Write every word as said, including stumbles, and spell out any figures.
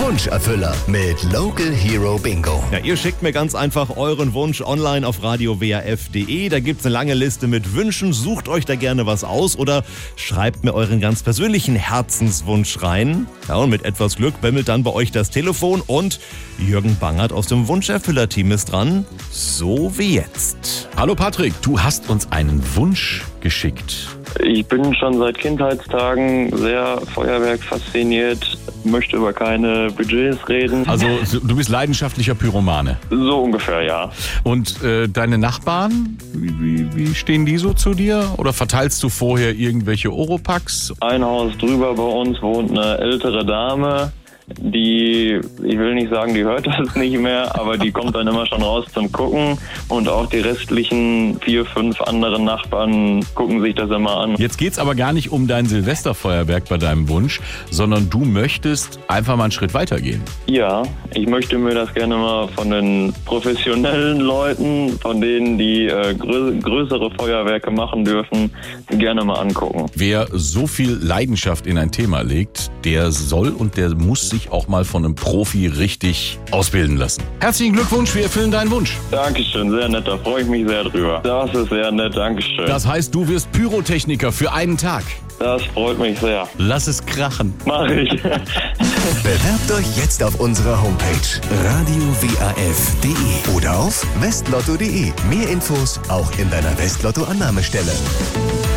Wunscherfüller mit Local Hero Bingo. Ja, ihr schickt mir ganz einfach euren Wunsch online auf radio w a f punkt d e. Da gibt's eine lange Liste mit Wünschen. Sucht euch da gerne was aus oder schreibt mir euren ganz persönlichen Herzenswunsch rein. Ja, und mit etwas Glück bimmelt dann bei euch das Telefon und Jürgen Bangert aus dem Wunscherfüller-Team ist dran. So wie jetzt. Hallo Patrick, du hast uns einen Wunsch geschickt. Ich bin schon seit Kindheitstagen sehr Feuerwerk fasziniert, möchte über keine Budgets reden. Also du bist leidenschaftlicher Pyromane. So ungefähr, ja. Und äh, deine Nachbarn, wie, wie, wie stehen die so zu dir? Oder verteilst du vorher irgendwelche Oropax? Ein Haus drüber bei uns wohnt eine ältere Dame. Die, ich will nicht sagen, die hört das nicht mehr, aber die kommt dann immer schon raus zum Gucken und auch die restlichen vier, fünf anderen Nachbarn gucken sich das immer an. Jetzt geht's aber gar nicht um dein Silvesterfeuerwerk bei deinem Wunsch, sondern du möchtest einfach mal einen Schritt weitergehen. Ja, ich möchte mir das gerne mal von den professionellen Leuten, von denen, die äh, grö- größere Feuerwerke machen dürfen, gerne mal angucken. Wer so viel Leidenschaft in ein Thema legt, der soll und der muss sich auch mal von einem Profi richtig ausbilden lassen. Herzlichen Glückwunsch, wir erfüllen deinen Wunsch. Dankeschön, sehr nett, da freue ich mich sehr drüber. Das ist sehr nett, Dankeschön. Das heißt, du wirst Pyrotechniker für einen Tag. Das freut mich sehr. Lass es krachen. Mach ich. Bewerbt euch jetzt auf unserer Homepage radio w a f punkt d e oder auf westlotto punkt d e. Mehr Infos auch in deiner Westlotto-Annahmestelle.